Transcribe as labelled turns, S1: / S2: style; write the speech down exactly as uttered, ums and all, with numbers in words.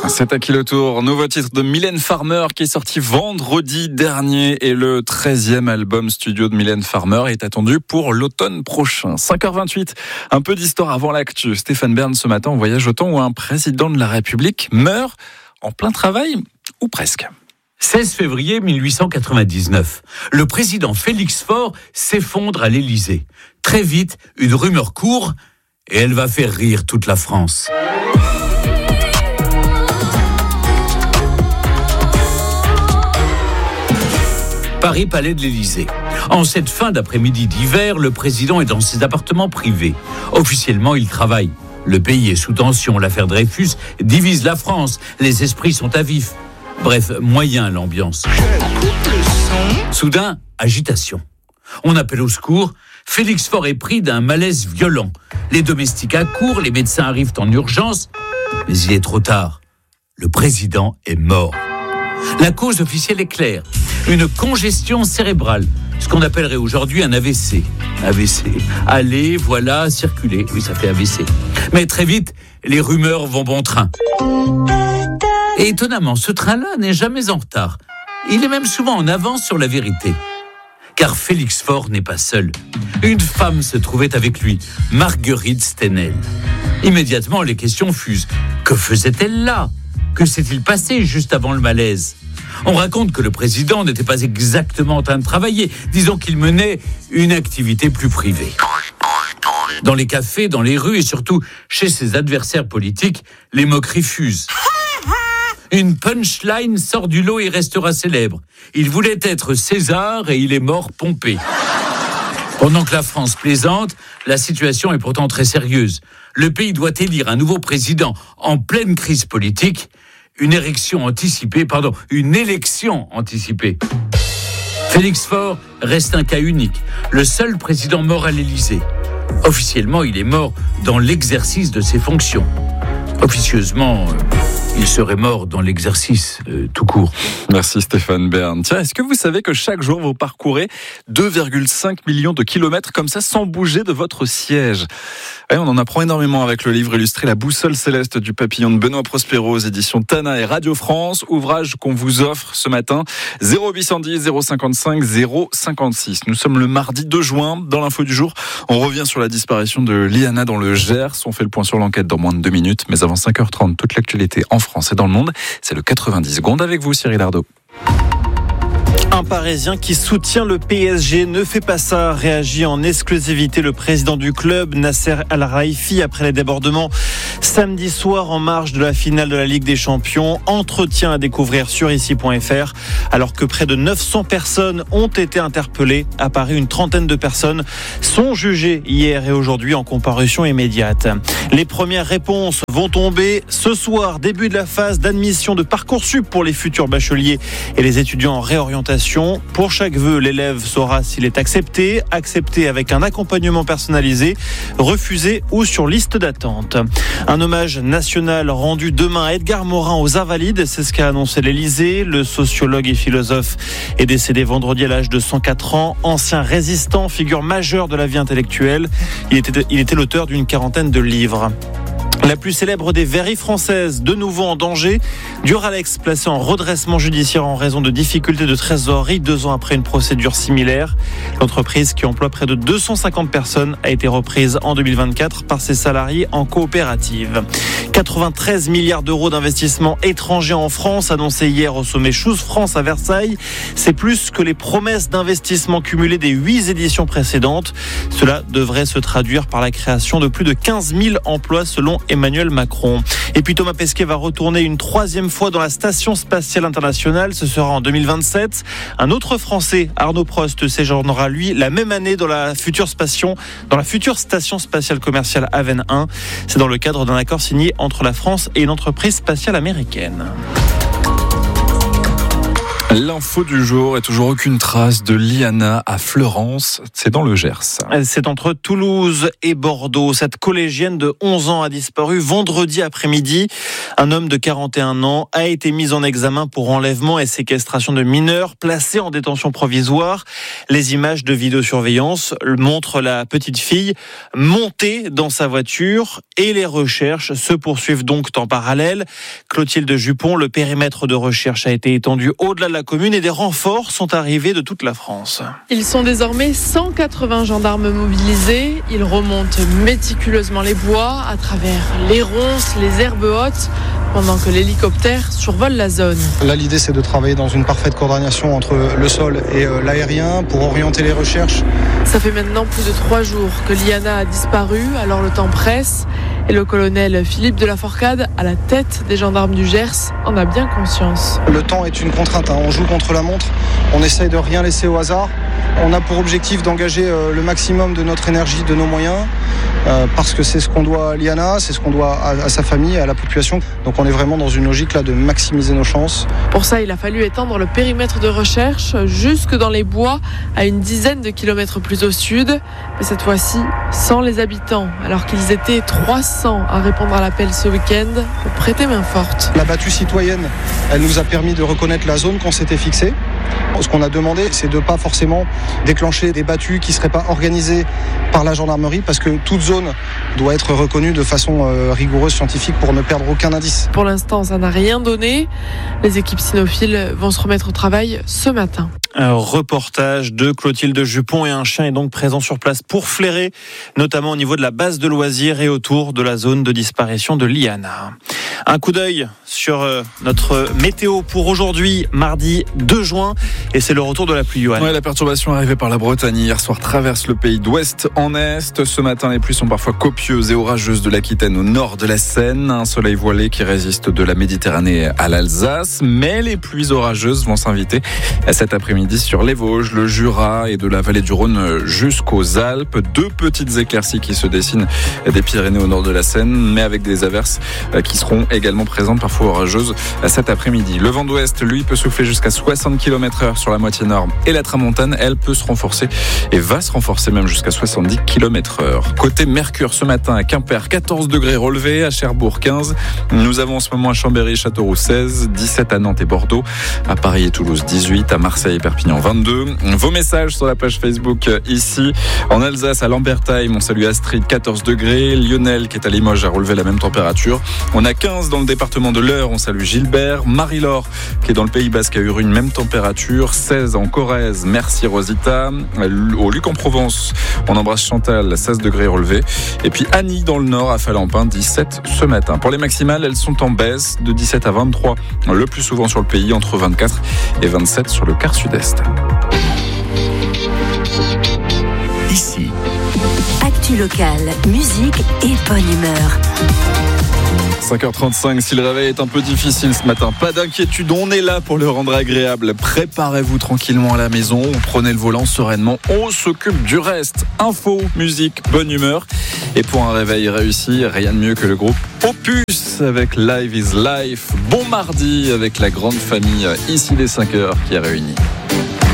S1: C'est à qui le tour. Nouveau titre de Mylène Farmer qui est sorti vendredi dernier et le treizième album studio de Mylène Farmer est attendu pour l'automne prochain. cinq heures vingt-huit, un peu d'histoire avant l'actu. Stéphane Bern ce matin, on voyage au temps où un président de la République meurt en plein travail ou presque.
S2: seize février mille huit cent quatre-vingt-dix-neuf, le président Félix Faure s'effondre à l'Élysée. Très vite, une rumeur court et elle va faire rire toute la France. Paris, palais de l'Élysée. En cette fin d'après-midi d'hiver, le président est dans ses appartements privés. Officiellement, il travaille. Le pays est sous tension. L'affaire Dreyfus divise la France. Les esprits sont à vif. Bref, moyen l'ambiance. Soudain, agitation. On appelle au secours. Félix Faure est pris d'un malaise violent. Les domestiques accourent, les médecins arrivent en urgence. Mais il est trop tard. Le président est mort. La cause officielle est claire. Une congestion cérébrale. Ce qu'on appellerait aujourd'hui un A V C. A V C. Aller, voilà, circuler. Oui, ça fait A V C. Mais très vite, les rumeurs vont bon train. Et étonnamment, ce train-là n'est jamais en retard. Il est même souvent en avance sur la vérité. Car Félix Faure n'est pas seul. Une femme se trouvait avec lui, Marguerite Stenel. Immédiatement, les questions fusent. Que faisait-elle là ? Que s'est-il passé juste avant le malaise ? On raconte que le président n'était pas exactement en train de travailler. Disons qu'il menait une activité plus privée. Dans les cafés, dans les rues et surtout chez ses adversaires politiques, les moqueries fusent. Une punchline sort du lot et restera célèbre. Il voulait être César et il est mort Pompée. Pendant que la France plaisante, la situation est pourtant très sérieuse. Le pays doit élire un nouveau président en pleine crise politique. Une élection anticipée, pardon, une élection anticipée. Félix Faure reste un cas unique, le seul président mort à l'Élysée. Officiellement, il est mort dans l'exercice de ses fonctions. Officieusement, il serait mort dans l'exercice euh, tout court.
S1: Merci Stéphane Bern. Tiens, est-ce que vous savez que chaque jour vous parcourez deux virgule cinq millions de kilomètres comme ça sans bouger de votre siège ? Et on en apprend énormément avec le livre illustré La boussole céleste du papillon de Benoît Prospero aux éditions Tana et Radio France, ouvrage qu'on vous offre ce matin. zéro huit cent dix zéro cinquante-cinq zéro cinquante-six. Nous sommes le mardi deux juin. Dans l'info du jour, on revient sur la disparition de Liana dans le Gers. On fait le point sur l'enquête dans moins de deux minutes. Mais avant cinq heures trente, toute l'actualité en France et dans le monde, c'est le quatre-vingt-dix secondes avec vous, Cyril Ardo.
S3: Un Parisien qui soutient le P S G ne fait pas ça, réagit en exclusivité le président du club, Nasser Al-Khelaifi, après les débordements samedi soir en marge de la finale de la Ligue des Champions. Entretien à découvrir sur ici point f r. Alors que près de neuf cents personnes ont été interpellées, à Paris, une trentaine de personnes sont jugées hier et aujourd'hui en comparution immédiate. Les premières réponses vont tomber ce soir, début de la phase d'admission de Parcoursup pour les futurs bacheliers et les étudiants en réorientation. Pour chaque vœu, l'élève saura s'il est accepté, accepté avec un accompagnement personnalisé, refusé ou sur liste d'attente. Un hommage national rendu demain à Edgar Morin aux Invalides, c'est ce qu'a annoncé l'Élysée. Le sociologue et philosophe est décédé vendredi à l'âge de cent quatre ans. Ancien résistant, figure majeure de la vie intellectuelle, il était, il était l'auteur d'une quarantaine de livres. La plus célèbre des verreries françaises, de nouveau en danger. Duralex placé en redressement judiciaire en raison de difficultés de trésorerie, deux ans après une procédure similaire. L'entreprise, qui emploie près de deux cent cinquante personnes, a été reprise en deux mille vingt-quatre par ses salariés en coopérative. quatre-vingt-treize milliards d'euros d'investissement étrangers en France, annoncé hier au sommet Choose France à Versailles. C'est plus que les promesses d'investissement cumulées des huit éditions précédentes. Cela devrait se traduire par la création de plus de quinze mille emplois selon Emmanuel Macron. Et puis Thomas Pesquet va retourner une troisième fois dans la Station Spatiale Internationale. Ce sera en deux mille vingt-sept. Un autre Français, Arnaud Prost, séjournera lui la même année dans la future station, dans la future Station Spatiale Commerciale Aven un. C'est dans le cadre d'un accord signé entre la France et une entreprise spatiale américaine.
S1: L'info du jour est toujours aucune trace de Liana à Fleurance, c'est dans le Gers.
S3: C'est entre Toulouse et Bordeaux. Cette collégienne de onze ans a disparu vendredi après-midi. Un homme de quarante et un ans a été mis en examen pour enlèvement et séquestration de mineurs placés en détention provisoire. Les images de vidéosurveillance montrent la petite fille montée dans sa voiture et les recherches se poursuivent donc en parallèle. Clotilde Jupon, le périmètre de recherche a été étendu au-delà de la commune et des renforts sont arrivés de toute la France.
S4: Ils sont désormais cent quatre-vingts gendarmes mobilisés. Ils remontent méticuleusement les bois à travers les ronces, les herbes hautes, pendant que l'hélicoptère survole la zone.
S5: Là, l'idée, c'est de travailler dans une parfaite coordination entre le sol et l'aérien pour orienter les recherches.
S4: Ça fait maintenant plus de trois jours que Liana a disparu, alors le temps presse. Et le colonel Philippe de la Forcade, à la tête des gendarmes du Gers, en a bien conscience.
S5: Le temps est une contrainte, hein. On joue contre la montre, on essaye de rien laisser au hasard. On a pour objectif d'engager le maximum de notre énergie, de nos moyens, euh, parce que c'est ce qu'on doit à Liana, c'est ce qu'on doit à, à sa famille, à la population. Donc on est vraiment dans une logique là de maximiser nos chances.
S4: Pour ça, il a fallu étendre le périmètre de recherche jusque dans les bois, à une dizaine de kilomètres plus au sud. Mais cette fois-ci, sans les habitants, alors qu'ils étaient trois cents à répondre à l'appel ce week-end pour prêter main forte.
S5: La battue citoyenne, elle nous a permis de reconnaître la zone qu'on s'était fixée. Ce qu'on a demandé, c'est de ne pas forcément déclencher des battues qui ne seraient pas organisées par la gendarmerie, parce que toute zone doit être reconnue de façon rigoureuse, scientifique, pour ne perdre aucun indice.
S4: Pour l'instant, ça n'a rien donné. Les équipes cynophiles vont se remettre au travail ce matin.
S3: Un reportage de Clotilde Jupon et un chien est donc présent sur place pour flairer, notamment au niveau de la base de loisirs et autour de la zone de disparition de Liana. Un coup d'œil sur notre météo pour aujourd'hui, mardi deux juin, et c'est le retour de la pluie.
S1: Ouais, la perturbation arrivée par la Bretagne hier soir traverse le pays d'ouest en est. Ce matin, les pluies sont parfois copieuses et orageuses de l'Aquitaine au nord de la Seine. Un soleil voilé qui résiste de la Méditerranée à l'Alsace, mais les pluies orageuses vont s'inviter cet après-midi sur les Vosges, le Jura et de la vallée du Rhône jusqu'aux Alpes. Deux petites éclaircies qui se dessinent des Pyrénées au nord de la Seine, mais avec des averses qui seront également présentes, parfois orageuses, cet après-midi. Le vent d'ouest, lui, peut souffler jusqu'à soixante kilomètres heure sur la moitié nord, et la tramontane, elle, peut se renforcer et va se renforcer même jusqu'à soixante-dix kilomètres heure. Côté Mercure, ce matin à Quimper, quatorze degrés relevés, à Cherbourg quinze. Nous avons en ce moment à Chambéry, Châteauroux seize, dix-sept à Nantes et Bordeaux, à Paris et Toulouse dix-huit, à Marseille et Perpignan vingt-deux. Vos messages sur la page Facebook ici. En Alsace, à Lambertheim, on salue Astrid, quatorze degrés. Lionel, qui est à Limoges, a relevé la même température. On a quinze dans le département de l'Eure, on salue Gilbert. Marie-Laure, qui est dans le Pays Basque, a eu une même température. seize en Corrèze, merci Rosita. Au Luc en Provence, on embrasse Chantal, seize degrés relevés. Et puis Annie dans le Nord, à Falampin, dix-sept ce matin. Pour les maximales, elles sont en baisse de dix-sept à vingt-trois, le plus souvent sur le pays, entre vingt-quatre et vingt-sept sur le quart sud-est.
S6: Ici, actu locale, musique et bonne humeur.
S1: cinq heures trente-cinq, si le réveil est un peu difficile ce matin, pas d'inquiétude, on est là pour le rendre agréable. Préparez-vous tranquillement à la maison, prenez le volant sereinement, on s'occupe du reste. Info, musique, bonne humeur. Et pour un réveil réussi, rien de mieux que le groupe Opus avec Live is Life. Bon mardi avec la grande famille ici des cinq heures qui est réunie.